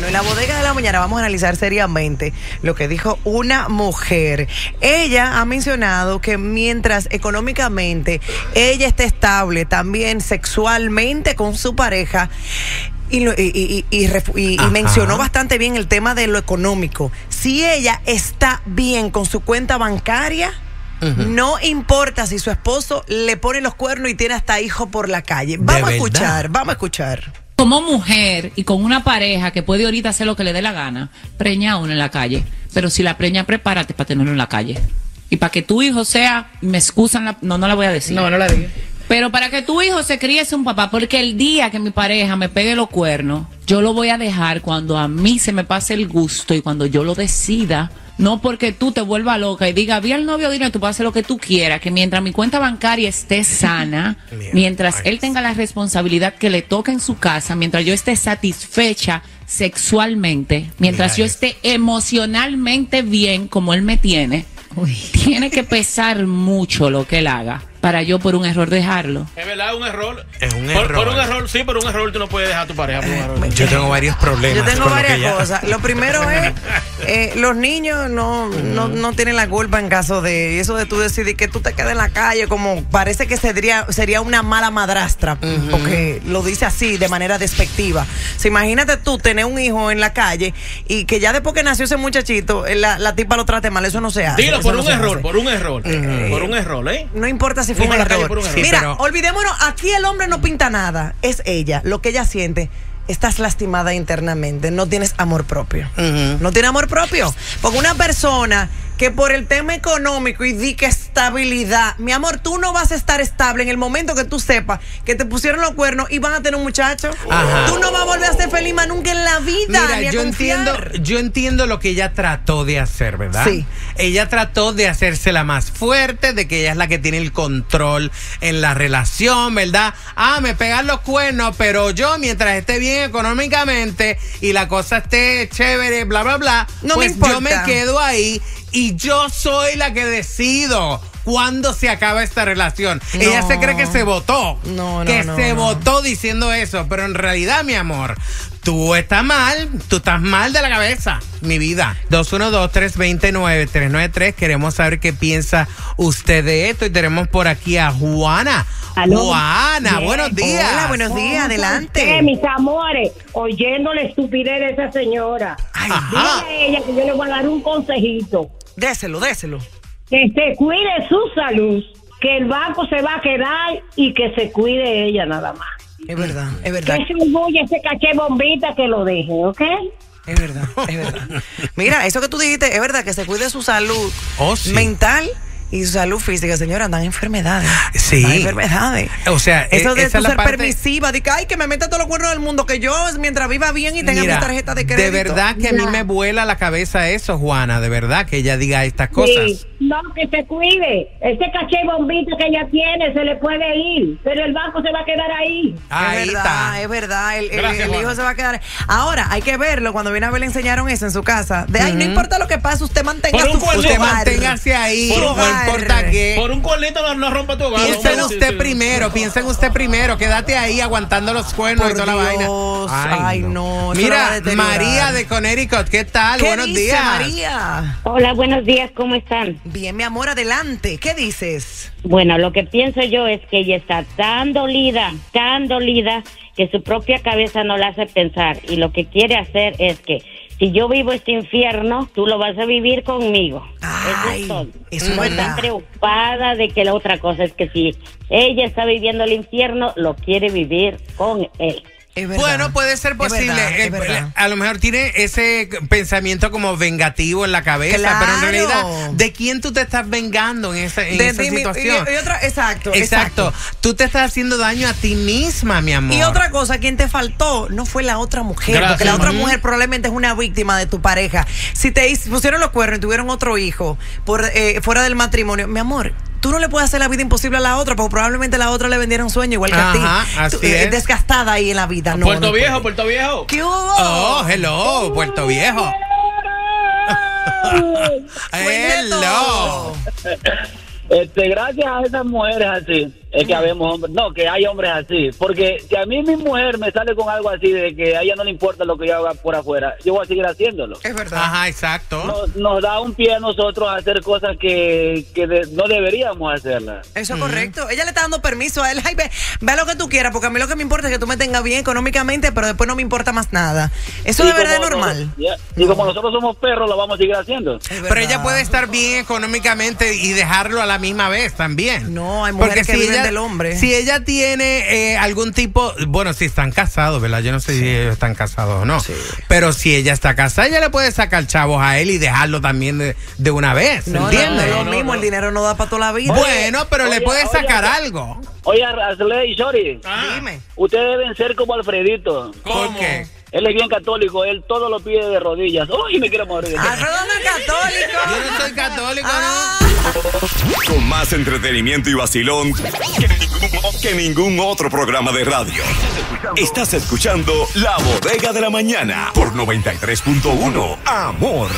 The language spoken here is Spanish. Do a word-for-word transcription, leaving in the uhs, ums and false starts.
Bueno, en la bodega de la mañana vamos a analizar seriamente lo que dijo una mujer. Ella ha mencionado que mientras económicamente ella esté estable, también sexualmente con su pareja, Y, lo, y, y, y, y, y mencionó bastante bien el tema de lo económico. Si ella está bien con su cuenta bancaria, uh-huh. no importa si su esposo le pone los cuernos y tiene hasta hijo por la calle. Vamos a escuchar, vamos a escuchar. Como mujer y con una pareja que puede ahorita hacer lo que le dé la gana, preña uno en la calle. Pero si la preña, prepárate para tenerlo en la calle. Y para que tu hijo sea, me excusan, la, no, no la voy a decir. No, no la digo. Pero para que tu hijo se críe un papá, porque el día que mi pareja me pegue los cuernos, yo lo voy a dejar cuando a mí se me pase el gusto y cuando yo lo decida. No porque tú te vuelvas loca y diga, vi al novio, dile, tú puedes hacer lo que tú quieras, que mientras mi cuenta bancaria esté sana, mientras él tenga la responsabilidad que le toca en su casa, mientras yo esté satisfecha sexualmente, mientras yo esté emocionalmente bien como él me tiene, Uy. tiene que pesar mucho lo que él haga para yo por un error dejarlo. Es verdad, un error. Es un por, error. Por un error, sí, por un error tú no puedes dejar a tu pareja por un error. Yo tengo varios problemas. Yo tengo con varias lo que cosas. Lo primero es, eh, los niños no, no, no tienen la culpa en caso de eso de tú decidir que tú te quedes en la calle, como parece que sería, sería una mala madrastra, uh-huh. porque lo dice así, de manera despectiva. O sea, imagínate tú tener un hijo en la calle y que ya después que nació ese muchachito, la, la tipa lo trate mal, eso no se hace. Dilo, por no un error, por un error, uh-huh. por un error, ¿eh? No importa si fue un error. Sí, Mira, pero... olvidémonos, aquí el hombre no pinta nada, es ella, lo que ella siente. Estás lastimada internamente, no tienes amor propio. Uh-huh. No tiene amor propio. Porque una persona que por el tema económico y di que estabilidad, mi amor, tú no vas a estar estable en el momento que tú sepas que te pusieron los cuernos y van a tener un muchacho. Ajá. Tú no vas a volver a ser feliz más nunca en la vida. Mira, ni a yo confiar. entiendo, yo entiendo lo que ella trató de hacer, ¿verdad? Sí. Ella trató de hacerse la más fuerte, de que ella es la que tiene el control en la relación, ¿verdad? Ah, me pegan los cuernos, pero yo mientras esté bien económicamente y la cosa esté chévere, bla, bla, bla, no pues me importa. Yo me quedo ahí y yo soy la que decido cuándo se acaba esta relación. No. Ella se cree que se votó, no, no, que no, se no. votó diciendo eso, pero en realidad, mi amor, tú estás mal, tú estás mal de la cabeza, mi vida. dos uno dos, tres dos nueve, tres nueve tres, queremos saber qué piensa usted de esto y tenemos por aquí a Juana. ¿Aló? Juana, bien. Buenos días. Hola, buenos días, adelante. ¿Qué, mis amores? Oyendo la estupidez de esa señora. Ay, dile a ella que yo le voy a dar un consejito. Déselo, déselo. Que se cuide su salud, que el banco se va a quedar y que se cuide ella nada más. Es verdad, es verdad. Que se orgulle ese caché bombita que lo deje, ¿ok? Es verdad, es verdad. Mira, eso que tú dijiste, es verdad, que se cuide su salud oh, sí. mental y su salud física, señora, andan enfermedades. Sí. Andan enfermedades. O sea, eso de esa tú es ser parte... permisiva, de que ay, que me meta todos los cuernos del mundo, que yo mientras viva bien y tenga Mira, mi tarjeta de crédito. De verdad que a mí me vuela la cabeza eso, Juana, de verdad que ella diga estas cosas. Sí. No, que se cuide. Ese caché bombito que ella tiene se le puede ir, pero el banco se va a quedar ahí. Ahí es verdad, está. es verdad. El, Gracias, el, el hijo se va a quedar. Ahora, hay que verlo. Cuando viene a ver, le enseñaron eso en su casa. De, ay, uh-huh. no importa lo que pase, usted mantenga Por su un Usted manténgase ahí, Por no un importa qué. Por un cuernito no, no rompa tu hogar. Piensa en hombre, usted sí, sí. primero, piensa en usted primero. Quédate ahí aguantando los cuernos Por y toda la vaina. Dios, ay, no. eso Mira, lo va a deteriorar. María de Connecticut, ¿qué tal? ¿Qué Buenos dice, días. María? Hola, buenos días, ¿cómo están? Bien, mi amor, adelante. ¿Qué dices? Bueno, lo que pienso yo es que ella está tan dolida, tan dolida, que su propia cabeza no la hace pensar. Y lo que quiere hacer es que si yo vivo este infierno, tú lo vas a vivir conmigo. Ay, eso es todo. eso es no verdad. está preocupada de que la otra cosa es que si ella está viviendo el infierno, lo quiere vivir con él. Es verdad. Bueno, puede ser posible. Es verdad, es Eh, verdad. A lo mejor tiene ese pensamiento como vengativo en la cabeza, Claro. pero en realidad, ¿de quién tú te estás vengando en esa, en De esa ti mi- situación? y- y otra- exacto, exacto, exacto. Tú te estás haciendo daño a ti misma, mi amor. Y otra cosa, quien te faltó no fue la otra mujer, Gracias, porque la otra mamá. mujer probablemente es una víctima de tu pareja. Si te hiz- pusieron los cuernos y tuvieron otro hijo por eh, fuera del matrimonio, mi amor, tú no le puedes hacer la vida imposible a la otra, porque probablemente la otra le vendiera un sueño igual que Ajá, a ti. así Tú, eh, es. desgastada ahí en la vida. No, Puerto no Viejo, puede. Puerto Viejo. ¿Qué hubo? Oh, hello, Puerto Viejo. Cuéntame Hello. todo. Este, gracias a esas mujeres así, Es que habemos hombres, no, que hay hombres así, porque si a mí mi mujer me sale con algo así de que a ella no le importa lo que yo haga por afuera, yo voy a seguir haciéndolo. Es verdad. Ajá, exacto. Nos, nos da un pie a nosotros a hacer cosas que, que de- no deberíamos hacerlas. Eso es correcto. Ella le está dando permiso a él. Ay, ve, ve lo que tú quieras, porque a mí lo que me importa es que tú me tengas bien económicamente, pero después no me importa más nada. Eso Y de verdad es como normal. nosotros- ya, y como nosotros somos perros, lo vamos a seguir haciendo. Es Pero verdad. ella puede estar bien económicamente y dejarlo a la misma vez también. No, hay mujeres que viven del hombre. Si ella tiene eh, algún tipo, bueno, si están casados, ¿verdad? Yo no sé si ellos están casados o no. Sí. Pero si ella está casada, ella le puede sacar chavos a él y dejarlo también de, de una vez, No, no, ¿entiendes? no, es lo No, mismo, no. el dinero no da para toda la vida. Bueno, pero le Oye, puede oye, sacar oye. algo. Oye, Arley y Shori, Ah, Dime. ustedes deben ser como Alfredito. ¿cómo? ¿Por qué? Él es bien católico, él todo lo pide de rodillas. ¡Uy, me quiero morir! Alfredo no es católico. Yo no soy católico, Ah. ¿no? Con más entretenimiento y vacilón que ningún, que ningún otro programa de radio. Estás escuchando La Bodega de la Mañana por noventa y tres punto uno. Amor.